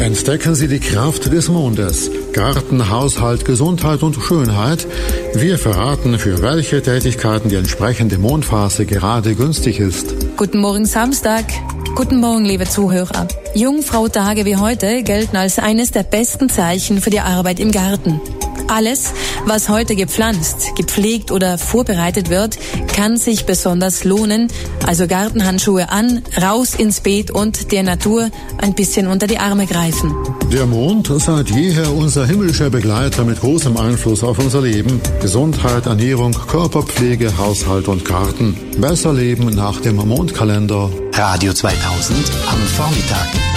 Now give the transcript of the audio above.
Entdecken Sie die Kraft des Mondes. Garten, Haushalt, Gesundheit und Schönheit. Wir verraten, für welche Tätigkeiten die entsprechende Mondphase gerade günstig ist. Guten Morgen Samstag. Guten Morgen, liebe Zuhörer. Jungfrautage wie heute gelten als eines der besten Zeichen für die Arbeit im Garten. Alles, was heute gepflanzt, gepflegt oder vorbereitet wird, kann sich besonders lohnen. Also Gartenhandschuhe an, raus ins Beet und der Natur ein bisschen unter die Arme greifen. Der Mond, seit jeher unser himmlischer Begleiter mit großem Einfluss auf unser Leben. Gesundheit, Ernährung, Körperpflege, Haushalt und Garten. Besser leben nach dem Mondkalender. Radio 2000 am Vormittag.